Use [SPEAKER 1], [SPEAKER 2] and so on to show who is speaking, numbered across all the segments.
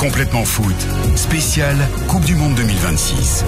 [SPEAKER 1] Complètement foot, spécial Coupe du Monde 2026.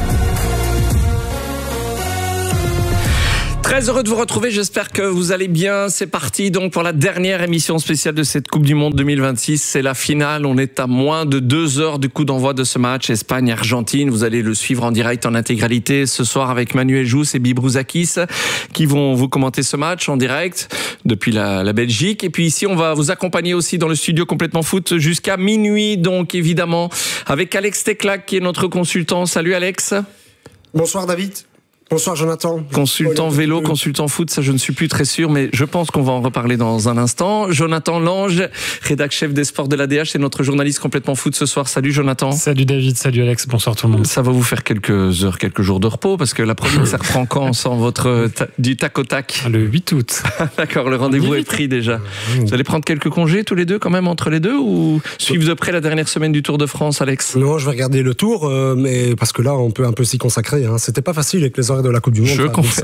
[SPEAKER 2] Très heureux de vous retrouver, j'espère que vous allez bien. C'est parti donc pour la dernière émission spéciale de cette Coupe du Monde 2026. C'est la finale, on est à moins de 2 heures du coup d'envoi de ce match Espagne-Argentine. Vous allez le suivre en direct en intégralité ce soir avec Manuel Jousse et Bibrouzakis qui vont vous commenter ce match en direct depuis la Belgique. Et puis ici, on va vous accompagner aussi dans le studio Complètement Foot jusqu'à minuit, donc évidemment avec Alex Teclac qui est notre consultant. Salut Alex.
[SPEAKER 3] Bonsoir David. Bonsoir Jonathan.
[SPEAKER 2] Consultant vélo, consultant foot, ça je ne suis plus très sûr, mais je pense qu'on va en reparler dans un instant. Jonathan Lange, rédac chef des sports de l'ADH, c'est notre journaliste complètement foot ce soir. Salut Jonathan.
[SPEAKER 4] Salut David, salut Alex, bonsoir tout le monde.
[SPEAKER 2] Ça va vous faire quelques heures, quelques jours de repos, parce que la première, ça reprend quand sans votre du tac au tac?
[SPEAKER 4] Le 8 août.
[SPEAKER 2] D'accord, le rendez-vous est pris déjà. Vous allez prendre quelques congés tous les deux quand même entre les deux, ou suivre de près la dernière semaine du Tour de France, Alex?
[SPEAKER 3] Non, je vais regarder le Tour, mais parce que là on peut un peu s'y consacrer. C'était pas facile avec les horaires de la Coupe du Monde.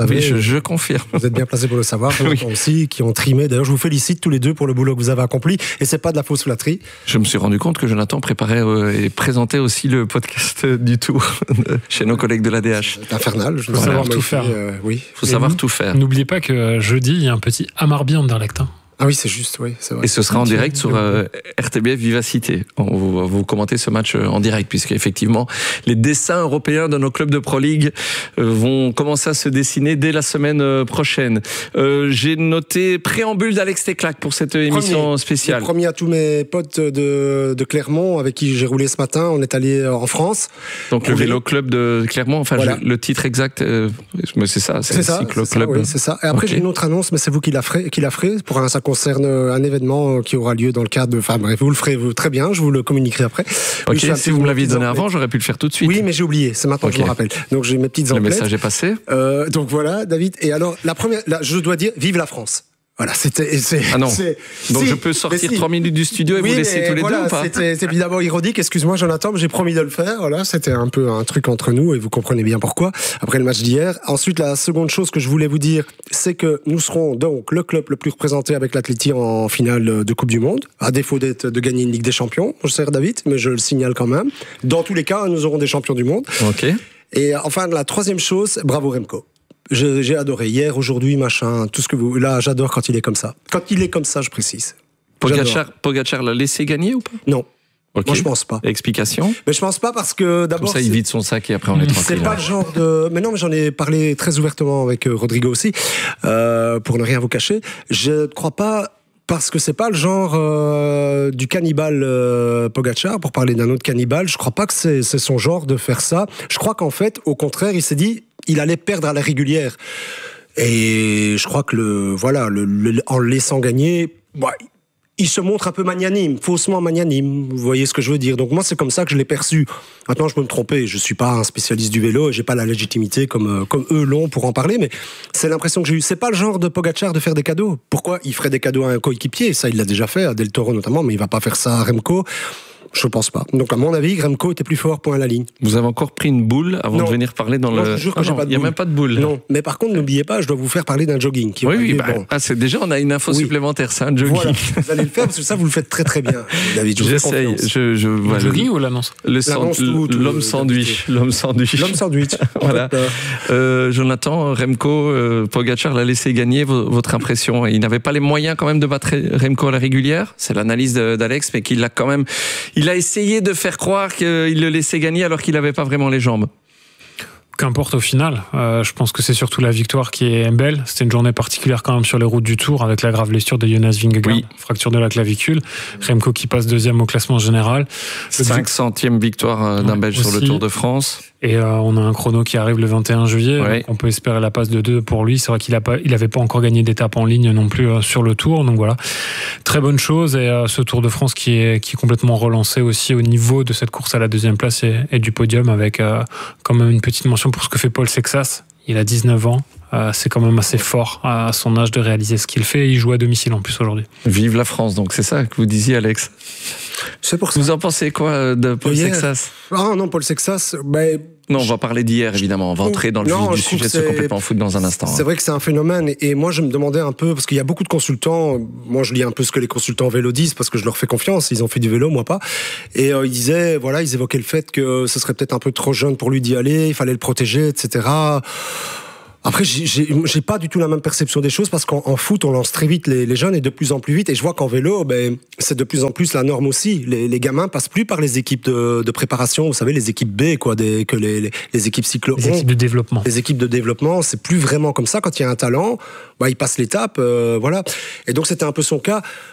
[SPEAKER 2] Je confirme.
[SPEAKER 3] Vous êtes bien placé pour le savoir.
[SPEAKER 2] Oui.
[SPEAKER 3] Aussi, qui ont trimé. D'ailleurs, je vous félicite tous les deux pour le boulot que vous avez accompli. Et c'est pas de la fausse flatterie.
[SPEAKER 2] Je me suis rendu compte que Jonathan préparait et présentait aussi le podcast du Tour chez nos collègues de l'ADH.
[SPEAKER 3] C'est infernal. Je
[SPEAKER 4] faut savoir tout faire.
[SPEAKER 3] Oui.
[SPEAKER 2] Faut savoir tout faire.
[SPEAKER 4] N'oubliez pas que jeudi, il y a un petit Amarby Anderlecht.
[SPEAKER 3] Ah oui, c'est juste, oui, c'est vrai.
[SPEAKER 2] Et ce sera en direct sur RTBF Vivacité. On va vous commenter ce match en direct, puisqu'effectivement, les dessins européens de nos clubs de Pro League vont commencer à se dessiner dès la semaine prochaine. J'ai noté préambule d'Alex Teclac pour cette émission spéciale.
[SPEAKER 3] J'ai promis à tous mes potes de Clermont, avec qui j'ai roulé ce matin, on est allé en France.
[SPEAKER 2] Donc le vélo club de Clermont, enfin voilà. Le titre exact, mais c'est ça, c'est le cyclo club.
[SPEAKER 3] Oui, c'est ça. Et après j'ai une autre annonce, mais c'est vous qui la ferez. Pour ça concerne un événement qui aura lieu dans le cadre de... Enfin bref, vous le ferez très bien, je vous le communiquerai après.
[SPEAKER 2] Ok, si vous me l'aviez donné avant, j'aurais pu le faire tout de suite.
[SPEAKER 3] Oui, mais j'ai oublié, c'est maintenant que je me rappelle. Donc j'ai mes petites emplettes.
[SPEAKER 2] Le message est passé.
[SPEAKER 3] Donc voilà, David. Et alors, la première, là, je dois dire, vive la France. Voilà,
[SPEAKER 2] Ah non. Donc je peux sortir 3 minutes du studio et vous laisser tous les deux ou pas?
[SPEAKER 3] C'est évidemment ironique, excuse-moi Jonathan, mais j'ai promis de le faire. Voilà, c'était un peu un truc entre nous et vous comprenez bien pourquoi, après le match d'hier. Ensuite, la seconde chose que je voulais vous dire, c'est que nous serons donc le club le plus représenté avec l'Atleti en finale de Coupe du Monde, à défaut de gagner une Ligue des Champions, mon cher David, mais je le signale quand même. Dans tous les cas, nous aurons des champions du monde.
[SPEAKER 2] Ok.
[SPEAKER 3] Et enfin, la troisième chose, bravo Remco. J'ai adoré hier, aujourd'hui, machin, tout ce que vous... Là, j'adore quand il est comme ça. Quand il est comme ça, je précise.
[SPEAKER 2] Pogacar l'a laissé gagner ou pas?
[SPEAKER 3] Non.
[SPEAKER 2] Okay.
[SPEAKER 3] Moi, je pense pas.
[SPEAKER 2] Explication?
[SPEAKER 3] Mais je pense pas parce que d'abord...
[SPEAKER 2] Comme ça, il vide son sac et après on est tranquille.
[SPEAKER 3] C'est pas le genre de... Mais non, mais j'en ai parlé très ouvertement avec Rodrigo aussi, pour ne rien vous cacher. Je ne crois pas... Parce que c'est pas le genre du cannibale Pogacar, pour parler d'un autre cannibale. Je crois pas que c'est son genre de faire ça. Je crois qu'en fait, au contraire, il s'est dit, il allait perdre à la régulière. Et je crois que en le laissant gagner, il se montre un peu magnanime, faussement magnanime. Vous voyez ce que je veux dire? Donc moi, c'est comme ça que je l'ai perçu. Maintenant, je peux me tromper. Je suis pas un spécialiste du vélo et j'ai pas la légitimité comme eux l'ont pour en parler. Mais c'est l'impression que j'ai eue. C'est pas le genre de Pogacar de faire des cadeaux. Pourquoi il ferait des cadeaux à un coéquipier? Ça, il l'a déjà fait à Del Toro notamment, mais il va pas faire ça à Remco. Je pense pas. Donc à mon avis, Remco était plus fort, point à la ligne.
[SPEAKER 2] Vous avez encore pris une boule avant de venir parler dans
[SPEAKER 3] le... Je jure que j'ai pas de boule.
[SPEAKER 2] Il n'y a même pas de boule.
[SPEAKER 3] Non, mais par contre, n'oubliez pas, je dois vous faire parler d'un jogging.
[SPEAKER 2] C'est déjà, on a une info supplémentaire, c'est un jogging. Voilà,
[SPEAKER 3] vous allez le faire parce que ça, vous le faites très très bien, David.
[SPEAKER 2] J'essaye.
[SPEAKER 4] Le jogging ou l'annonce?
[SPEAKER 2] L'homme sandwich. L'homme sandwich. Voilà. Jonathan, Remco, Pogacar l'a laissé gagner. Votre impression? Il n'avait pas les moyens quand même de battre Remco à la régulière. C'est l'analyse d'Alex, mais qu'il l'a quand même... Il a essayé de faire croire qu'il le laissait gagner alors qu'il n'avait pas vraiment les jambes.
[SPEAKER 4] Qu'importe au final, je pense que c'est surtout la victoire qui est belle. C'était une journée particulière quand même sur les routes du Tour avec la grave blessure de Jonas Vingegaard, fracture de la clavicule. Remco qui passe 2e au classement général.
[SPEAKER 2] 500e victoire d'un Belge sur le Tour de France.
[SPEAKER 4] Et on a un chrono qui arrive le 21 juillet. Donc on peut espérer la passe de 2 pour lui. C'est vrai qu'il avait pas encore gagné d'étape en ligne non plus sur le Tour. Donc voilà, très bonne chose. Et ce Tour de France qui est complètement relancé aussi au niveau de cette course à la 2e place et du podium, avec quand même une petite mention pour ce que fait Paul Sexas. Il a 19 ans. C'est quand même assez fort à son âge de réaliser ce qu'il fait. Et il joue à domicile en plus aujourd'hui.
[SPEAKER 2] Vive la France, donc c'est ça que vous disiez, Alex?
[SPEAKER 3] C'est pour ça.
[SPEAKER 2] Vous en pensez quoi de Paul Sexas?
[SPEAKER 3] Ah non, Paul Sexas,
[SPEAKER 2] non, on va parler d'hier, évidemment. On va entrer dans le vif du sujet de ce complètement foot dans un instant.
[SPEAKER 3] C'est vrai que c'est un phénomène. Et moi, je me demandais un peu, parce qu'il y a beaucoup de consultants, moi, je lis un peu ce que les consultants vélo disent, parce que je leur fais confiance. Ils ont fait du vélo, moi pas. Et ils disaient, voilà, ils évoquaient le fait que ce serait peut-être un peu trop jeune pour lui d'y aller, il fallait le protéger, etc. Après, j'ai pas du tout la même perception des choses parce qu'en foot, on lance très vite les jeunes et de plus en plus vite. Et je vois qu'en vélo, c'est de plus en plus la norme aussi. Les gamins passent plus par les équipes de préparation, vous savez, les équipes B, quoi, que les équipes cyclo.
[SPEAKER 4] Les équipes de développement.
[SPEAKER 3] Les équipes de développement, c'est plus vraiment comme ça. Quand il y a un talent, il passe l'étape, voilà. Et donc c'était un peu son cas.